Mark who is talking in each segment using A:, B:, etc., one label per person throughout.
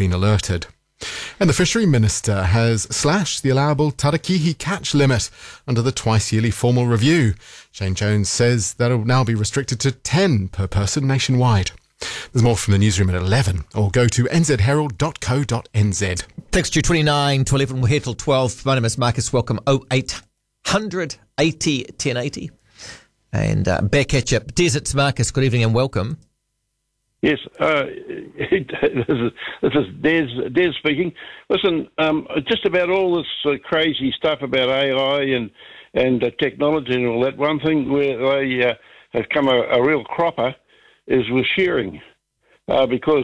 A: been alerted. And the Fishery Minister has slashed the allowable tarakihi catch limit under the twice-yearly formal review. Shane Jones says that it will now be restricted to 10 per person nationwide. There's more from the newsroom at 11, or go to nzherald.co.nz.
B: Text you 29 to 11. We're here till 12. My name is Marcus. Welcome 0800 80 1080. And back at you. Desert's Marcus. Good evening and welcome.
C: Yes, this is Des speaking. Listen, just about all this crazy stuff about AI and technology and all that, one thing where they have come a real cropper is with shearing, because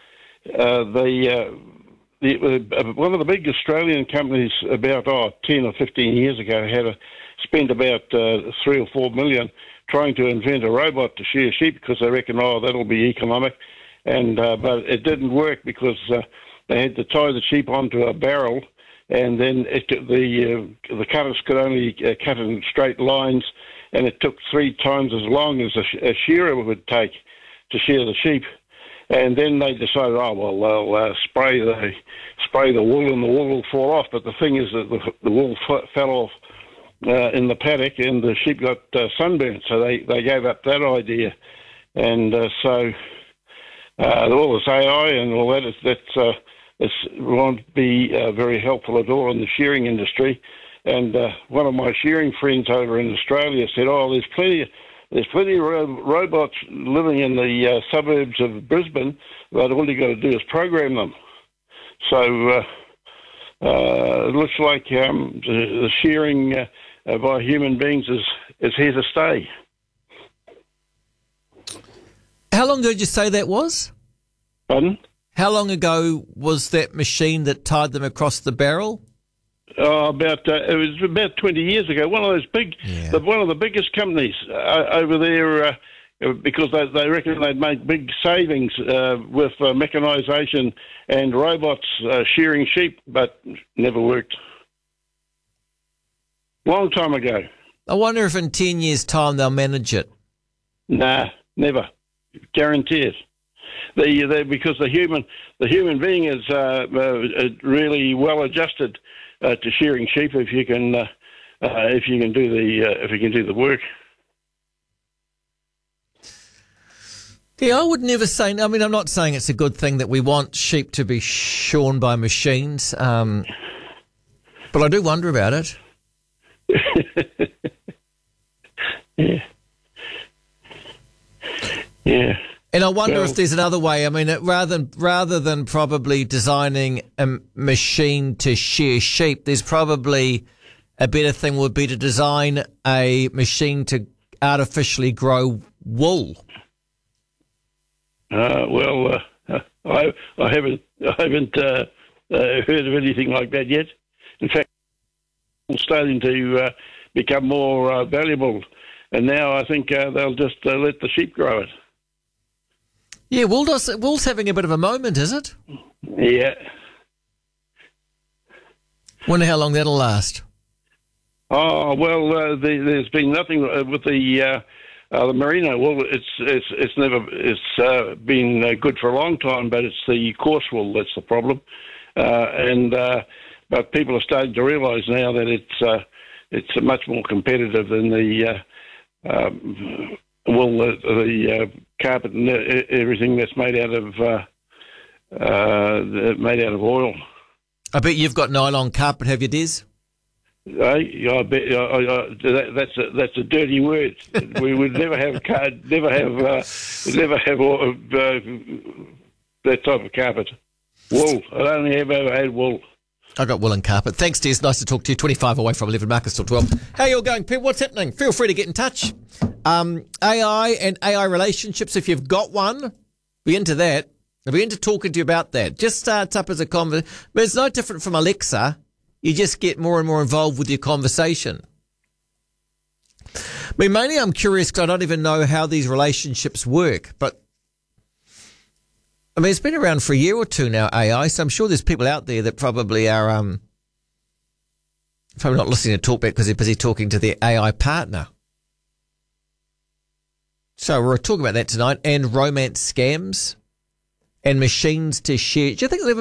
C: one of the big Australian companies about 10 or 15 years ago had spent about 3 or 4 million trying to invent a robot to shear sheep because they reckon, that'll be economic, and but it didn't work because they had to tie the sheep onto a barrel, and then the cutters could only cut in straight lines, and it took 3 times as long as a shearer would take to shear the sheep. And then they decided, they'll spray the wool, and the wool will fall off. But the thing is that the wool fell off in the paddock, and the sheep got sunburnt, so they gave up that idea. And so all this AI and all that, it won't be very helpful at all in the shearing industry. And one of my shearing friends over in Australia said, there's plenty of robots living in the suburbs of Brisbane, but all you got to do is program them. So it looks like the shearing by human beings is here to stay.
B: How long ago did you say that was?
C: Pardon?
B: How long ago was that machine that tied them across the barrel?
C: It was about 20 years ago. One of those one of the biggest companies over there, because they reckon they'd make big savings with mechanisation and robots shearing sheep, but never worked. Long time ago.
B: I wonder if in 10 years' time they'll manage it.
C: Nah, never. Guarantee it. Because the human being is really well adjusted to shearing sheep if you can do the work.
B: Yeah, I would never say. I mean, I'm not saying it's a good thing that we want sheep to be shorn by machines, but I do wonder about it.
C: Yeah.
B: And I wonder if there's another way. I mean, rather than probably designing a machine to shear sheep, there's probably a better thing would be to design a machine to artificially grow wool.
C: I haven't heard of anything like that yet. In fact, it's starting to become more valuable, and now I think they'll just let the sheep grow it.
B: Yeah, wool's having a bit of a moment, is it?
C: Yeah. Wonder
B: how long that'll last.
C: There's been nothing with the merino wool. It's been good for a long time, but it's the coarse wool that's the problem. But people are starting to realise now that it's much more competitive than the wool, the carpet and everything that's made out of oil.
B: I bet you've got nylon carpet, have you, Des?
C: I bet that's a dirty word. We would never have that type of carpet. Wool. I only have ever had wool.
B: I got woolen carpet. Thanks, Des. Nice to talk to you. 25 away from 11, Marcus till 12. How you all going, people? What's happening? Feel free to get in touch. AI and AI relationships, if you've got one, be into that. I'll be into talking to you about that. Just starts up as a conversation. But it's no different from Alexa. You just get more and more involved with your conversation. I mean, mainly I'm curious because I don't even know how these relationships work. But, I mean, it's been around for a year or two now, AI, so I'm sure there's people out there that probably are probably not listening to Talkback because they're busy talking to their AI partner. So we're talking about that tonight, and romance scams and machines to share. Do you think